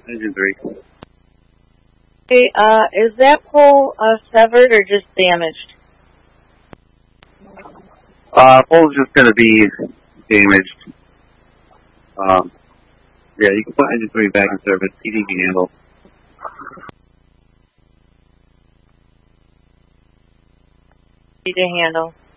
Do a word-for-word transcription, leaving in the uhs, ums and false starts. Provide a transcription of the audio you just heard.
engine three. Okay, uh, is that pole uh, severed or just damaged? Uh, pole's just going to be damaged. Um, yeah, you can put engine three back in service. T D can handle. Easy to handle.